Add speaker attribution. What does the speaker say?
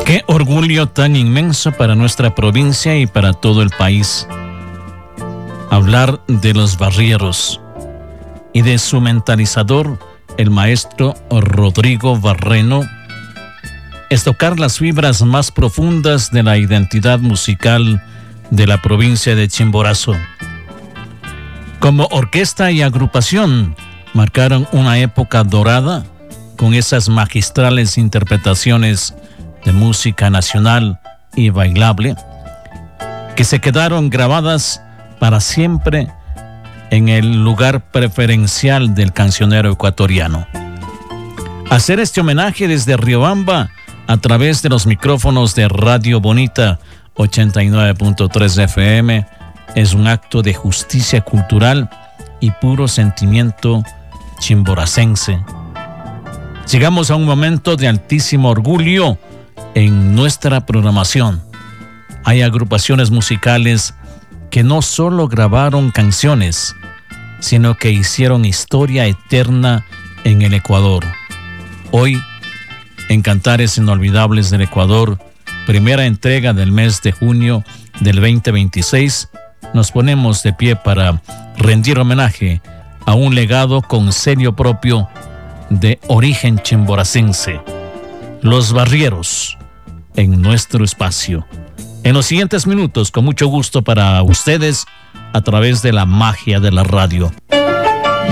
Speaker 1: Qué orgullo tan inmenso para nuestra provincia y para todo el país. Hablar de los barrieros y de su mentalizador, el maestro Rodrigo Barreno, es tocar las fibras más profundas de la identidad musical de la provincia de Chimborazo. Como orquesta y agrupación, marcaron una época dorada con esas magistrales interpretaciones de música nacional y bailable que se quedaron grabadas para siempre en el lugar preferencial del cancionero ecuatoriano. Hacer este homenaje desde Riobamba a través de los micrófonos de Radio Bonita 89.3 FM es un acto de justicia cultural y puro sentimiento chimboracense. Llegamos a un momento de altísimo orgullo en nuestra programación. Hay agrupaciones musicales que no solo grabaron canciones, sino que hicieron historia eterna en el Ecuador. Hoy, en Cantares Inolvidables del Ecuador, primera entrega del mes de junio del 2026, nos ponemos de pie para rendir homenaje a un legado con sello propio de origen chimboracense, los barrieros, en nuestro espacio. En los siguientes minutos, con mucho gusto para ustedes, a través de la magia de la radio.